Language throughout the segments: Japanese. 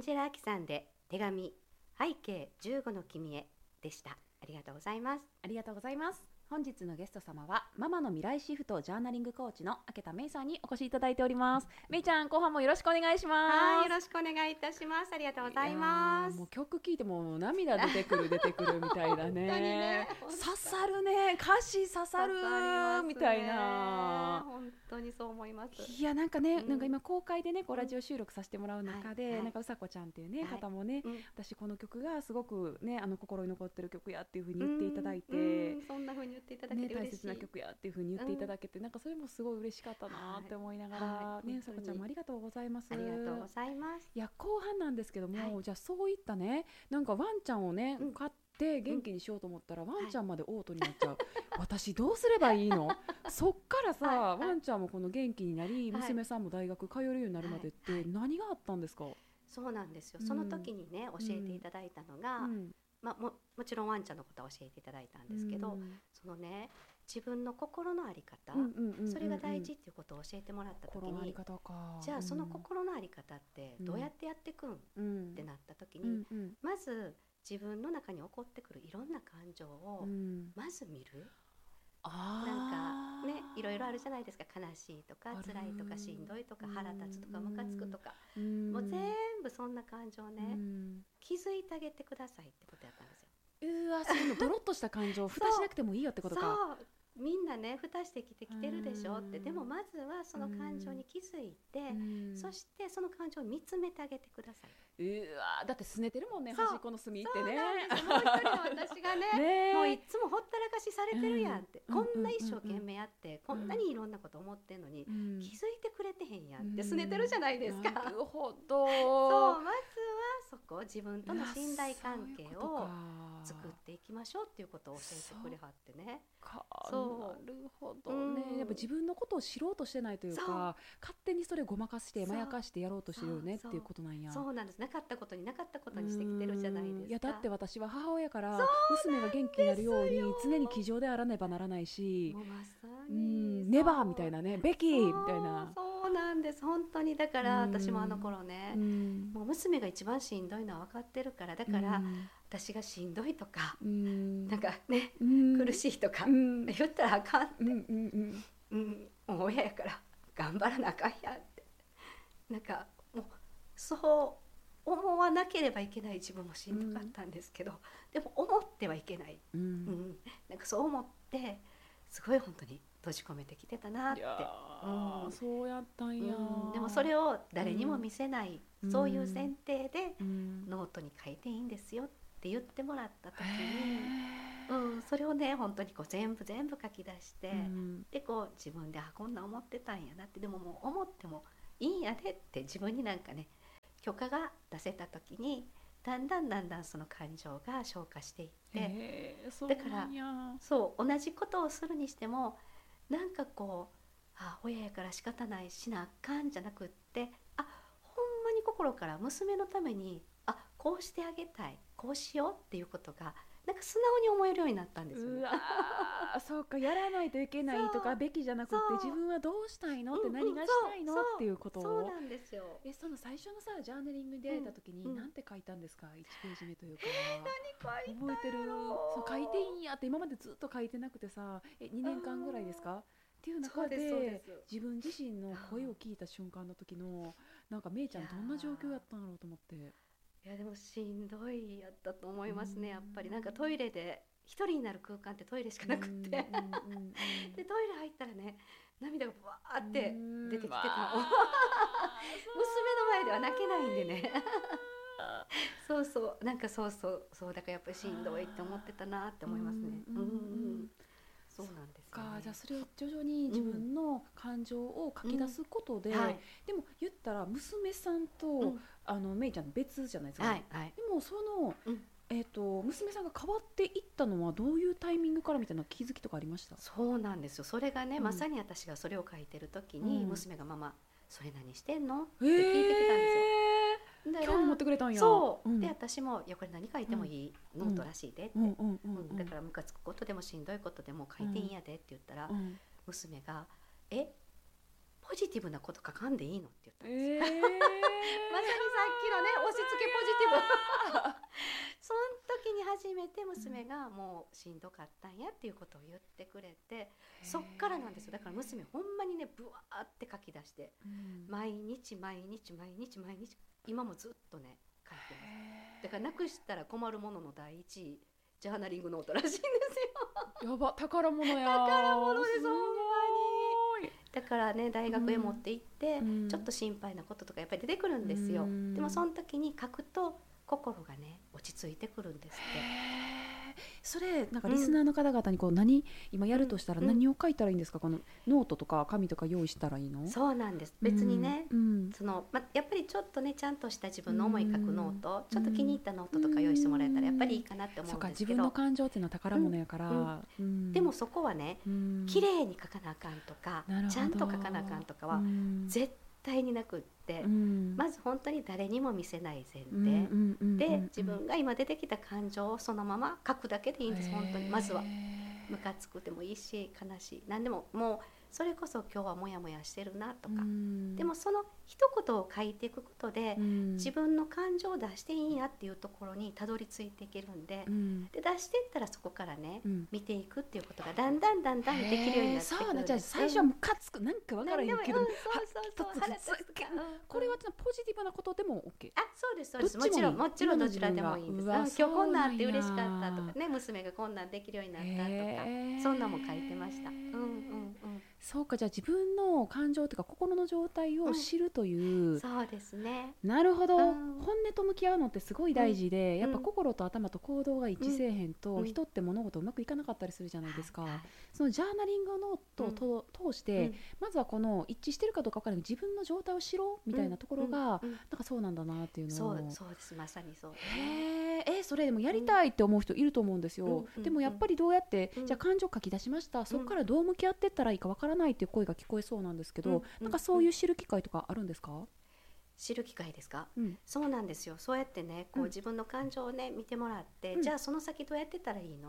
ジェラ・アキさんで手紙背景15の君へでした。ありがとうございます。 ありがとうございます。本日のゲスト様はママの未来シフトジャーナリングコーチの明田芽衣さんにお越しいただいております。芽衣ちゃん、後半もよろしくお願いします。 はい、よろしくお願いいたします。ありがとうございます。 もう曲聴いても涙出てくるみたいだね。刺さるね、歌詞刺さるみたいな。 本当にそう思います。 いやなんかね、なんか今公開でねこうラジオ収録させてもらう中で、なんかうさこちゃんっていうね、方もね、私この曲がすごくね心に残ってる曲やっていう風に言っていただいて、 そんな風に言っていただけて嬉しい、 大切な曲やっていう風に言っていただけて、なんかそれもすごい嬉しかったなって思いながら、ね、うさこちゃんもありがとうございます。 ありがとうございます。 いや後半なんですけども、じゃあそういったね、なんかワンちゃんをね、飼って元気にしようと思ったら、ワンちゃんまでオートになっちゃう、私どうすればいいの？そっからさ、ワンちゃんもこの元気になり、娘さんも大学通えるようになるまでって何があったんですか？ そうなんですよ。その時にね、教えていただいたのが、もちろんワンちゃんのことは教えていただいたんですけど、そのね、自分の心の在り方、それが大事っていうことを教えてもらった時に、じゃあその心の在り方ってどうやってやっていくんってなった時に、まず自分の中に起こってくるいろんな感情をまず見る。なんかね、いろいろあるじゃないですか。悲しいとか辛いとかしんどいとか腹立つとかムカつくとか、もう全部そんな感情ね、気づいてあげてくださいってことやったんですよ。 そのドロッとした感情を蓋しなくてもいいよってことか。 そうみんなね、蓋してきてるでしょって。でもまずはその感情に気づいて、そしてその感情を見つめてあげてください。 だって拗ねてるもんね、端っこの隅ってね。 もう一人の私がねもういつもほったらかしされてるやんって、こんな一生懸命やって、こんなにいろんなこと思ってんのに、気づいてくれてへんやんって拗ねてるじゃないですか。 なるほど。 そう、まずはそこ、自分との信頼関係を作っていきましょうっていうことを教えてくれはってね。 なるほどね。やっぱ自分のことを知ろうとしてないというか、勝手にそれごまかしてまやかしてやろうとしてるよねっていうことなんや。 そうなんです。なかったことになかったことにしてきてるじゃないですか。 いやだって私は母親から娘が元気になるように常に気丈であらねばならないし、 もうまさにネバーみたいなね、ベキーみたいな。 そうなんです、本当に。だから私もあの頃ね、もう娘が一番しんどいのは分かってるから、だから私がしんどいとか、なんかね、苦しいとか言ったらあかんって、もう親やから頑張らなあかんやって、なんかもうそう思わなければいけない自分もしんどかったんですけど、でも思ってはいけない、なんかそう思ってすごい本当に閉じ込めてきてたなって。 そうやったんや。 でもそれを誰にも見せない、そういう前提でノートに書いていいんですよって言ってもらった時に、それをね本当にこう全部書き出して、でこう自分でこんな思ってたんやなって、でももう思ってもいいんやでって自分になんかね許可が出せた時に、だんだんその感情が消化していって、だからそう同じことをするにしてもなんかこう親やから仕方ないしなあかんじゃなくって、ほんまに心から娘のためにこうしてあげたい、こうしようっていうことがなんか素直に思えるようになったんですよね。 そうか、やらないといけないとかべきじゃなくって、自分はどうしたいのって、何がしたいのっていうことを。 そうなんですよ。 その最初のさジャーナリングに出会えた時に何て書いたんですか？1ページ目というか。 何書いた覚えてる？そう書いていいんやって今までずっと書いてなくてさ、2年間ぐらいですかっていう中で自分自身の声を聞いた瞬間の時のなんかめいちゃんどんな状況やったんだろうと思って。 いやでもしんどいやったと思いますね。やっぱりなんかトイレで一人になる空間ってトイレしかなくってでトイレ入ったらね、涙がブワーって出てきてた娘の前では泣けないんでねそうなんかそうだからやっぱりしんどいって思ってたなって思いますね。そうなんですよね。 じゃあそれを徐々に自分の感情を書き出すことで、でも言ったら娘さんとめいちゃん別じゃないですか、でもその、娘さんが変わっていったのはどういうタイミングからみたいな気づきとかありました？ そうなんですよ。それがね、まさに私がそれを書いてる時に、娘がママそれ何してんのって聞いてきたんですよ。 興味持ってくれたんや。 で私もいやこれ何書いてもいいノートらしいでって、だからムカつくことでもしんどいことでも書いていいんやでって言ったら、娘がポジティブなこと書かんでいいのって言ったんですよ、まさにさっきのね押し付けポジティブその時に初めて娘がもうしんどかったんやっていうことを言ってくれて、そっからなんですよ。だから娘ほんまにねブワーって書き出して、毎日今もずっとね書いてます。だからなくしたら困るものの第一位ジャーナリングノートらしいんですよ。 やば、宝物や。 宝物ですほんまに。だからね大学へ持って行って、ちょっと心配なこととかやっぱり出てくるんですよ。でもその時に書くと心がね落ち着いてくるんですって。 それなんかリスナーの方々にこう何今やるとしたら何を書いたらいいんですか？このノートとか紙とか用意したらいいの？ そうなんです。別にね、やっぱりちょっとねちゃんとした自分の思い書くノート、ちょっと気に入ったノートとか用意してもらえたらやっぱりいいかなって思うんですけど、 自分の感情っていうのは宝物やから、 でもそこはね、綺麗に書かなあかんとかちゃんと書かなあかんとかは絶対になくって、まず本当に誰にも見せない前提で、自分が今出てきた感情をそのまま書くだけでいいんです。本当にまずはムカつくでもいいし悲しい何でも、もうそれこそ今日はモヤモヤしてるなとか、でもその一言を書いていくことで、自分の感情を出していいんやっていうところにたどり着いていけるんで、で出していったらそこからね、見ていくっていうことがだんだんできるようになってくるんです。そうじゃあ最初はムカつくなんか分からへんけど、これはポジティブなことでも OK？ あ、そうですそうです。もちろんどちらでもいいんです。今日こんなんあって嬉しかったとかね、娘がこんなんできるようになったとか、そんなも書いてました。 そうか、じゃあ自分の感情というか心の状態を知るという、 そうですね。 なるほど、本音と向き合うのってすごい大事で、やっぱ心と頭と行動が一致せえへんと、人って物事うまくいかなかったりするじゃないですか。そのジャーナリングノートを通して、まずはこの一致してるかどうか分からない自分の状態を知ろうみたいなところが、なんかそうなんだなっていうのを。 そうです、まさにそうですね。それでもやりたいって思う人いると思うんですよ。でもやっぱりどうやって、じゃあ感情書き出しました、そこからどう向き合っていったらいいかわからないっていう声が聞こえそうなんですけど、なんかそういう知る機会とかあるんですか？ 知る機会ですか？そうなんですよ。そうやってねこう自分の感情をね見てもらって、じゃあその先どうやってたらいいのって、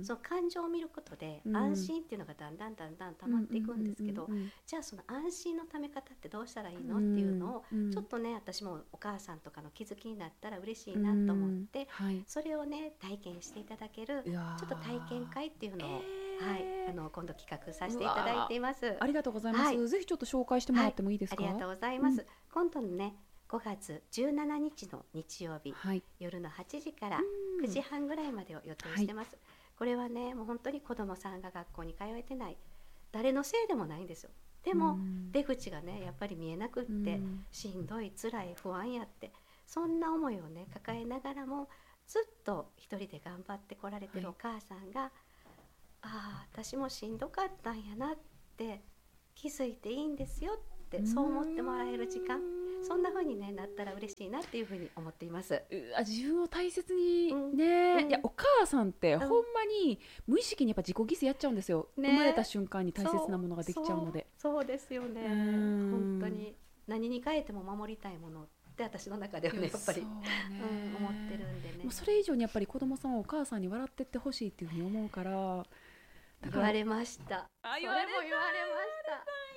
その感情を見ることで安心っていうのがだんだん溜まっていくんですけど、じゃあその安心のため方ってどうしたらいいのっていうのをちょっとね私もお母さんとかの気づきになったら嬉しいなと思って、それをね体験していただけるちょっと体験会っていうのを今度企画させていただいています。 ありがとうございます。ぜひちょっと紹介してもらってもいいですか？ ありがとうございます。今度のね5月17日の日曜日、夜の8時から9時半ぐらいまでを予定してます。これはねもう本当に子どもさんが学校に通えてない誰のせいでもないんですよ。でも出口がねやっぱり見えなくってしんどい辛い不安やって、そんな思いをね抱えながらもずっと一人で頑張ってこられてるお母さんが、私もしんどかったんやなって気づいていいんですよってそう思ってもらえる時間、そんな風にねなったら嬉しいなっていう風に思っています。 自分を大切にね、いやお母さんってほんまに無意識にやっぱ自己犠牲やっちゃうんですよ、生まれた瞬間に大切なものができちゃうので。 そうですよね。本当に何に変えても守りたいものって私の中ではねやっぱり、思ってるんでね。 もうそれ以上にやっぱり子供さんはお母さんに笑ってってほしいっていうふうに思うから。 言われました。それも言われました。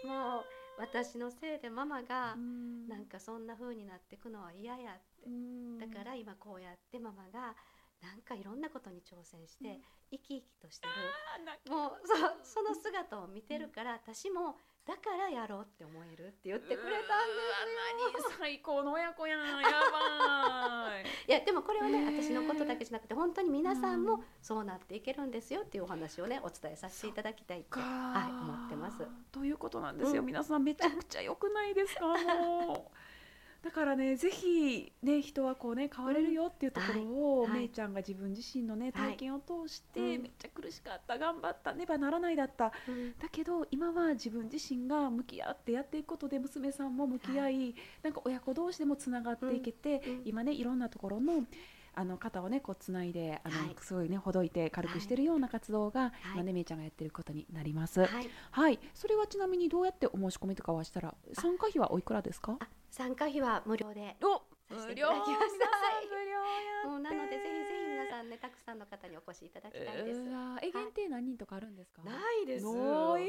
もう私のせいでママがなんかそんな風になっていくのは嫌やって、だから今こうやってママがなんかいろんなことに挑戦して生き生きとしてる、もうその姿を見てるから私もだからやろうって思えるって言ってくれたんですよ。 何最高の親子やん、やばい。 いやでもこれはね私のことだけじゃなくて本当に皆さんもそうなっていけるんですよっていうお話をねお伝えさせていただきたいって思ってます。 ということなんですよ。皆さんめちゃくちゃ良くないですか？もうだからねぜひね人はこうね変われるよっていうところを、めいちゃんが自分自身のね体験を通して、めっちゃ苦しかった頑張ったねばならないだった、だけど今は自分自身が向き合ってやっていくことで娘さんも向き合い、なんか親子同士でもつながっていけて、今ねいろんなところの肩をねこうつないですごいねほどいて軽くしてるような活動が、今ねめいちゃんがやってることになります。それはちなみにどうやってお申し込みとかはしたら、参加費はおいくらですか？参加費は無料でさせていただきました。もうなのでぜひぜひ皆さんんねたくさんの方にお越しいただきたいです。 限定何人とかあるんですか？ ないです。 ない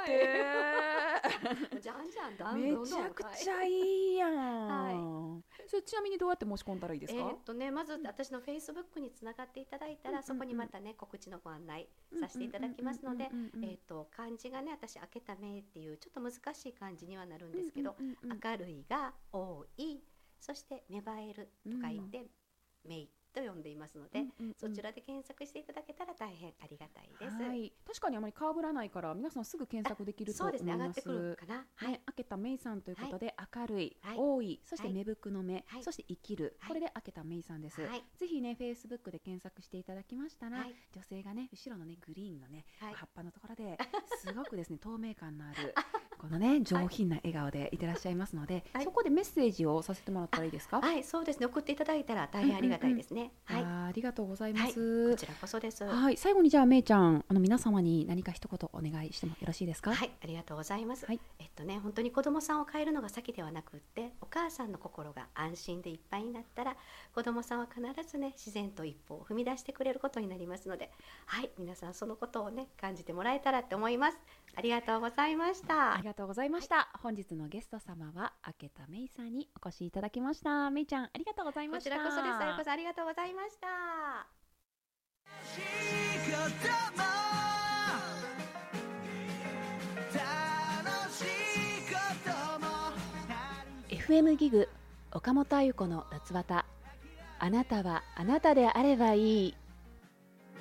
ってじゃんじゃんだんめちゃくちゃいいやん。それちなみにどうやって申し込んだらいいですか？ まず私のフェイスブックにつながっていただいたら、そこにまたね告知のご案内させていただきますので、漢字がね、私開けた目っていうちょっと難しい漢字にはなるんですけど、明るいが多い、そして芽生えると書いて芽と呼んでいますので、そちらで検索していただけたら大変ありがたいです。 はい、確かにあまり被らないから皆さんすぐ検索できると思います。 そうですね、上がってくるかな。 開けたメイさんということで、明るい、多い、そして芽吹くの芽、そして生きる、これで開けたメイさんです。ぜひね、フェイスブックで検索していただきましたら、女性がね、後ろのね、グリーンのね、葉っぱのところですごくですね、透明感のあるこのね、上品な笑顔でいてらっしゃいますので、そこでメッセージをさせてもらったらいいですか？ はい、そうですね、送っていただいたら大変ありがたいですね。 ありがとうございます。 こちらこそです。 はい、最後にじゃあめいちゃん、皆様に何か一言お願いしてもよろしいですか？ はい、ありがとうございます。本当に子供さんを変えるのが先ではなくって、お母さんの心が安心でいっぱいになったら、子供さんは必ずね、自然と一歩を踏み出してくれることになりますので、はい、皆さんそのことをね、感じてもらえたらって思います。ありがとうございました。 ありがとうございました。本日のゲスト様は明けためいさんにお越しいただきました。めいちゃん、ありがとうございました。 こちらこそです。あやこさん、ありがとうございました。 FM ギグ岡本あゆ子の夏わた。あなたはあなたであればいい。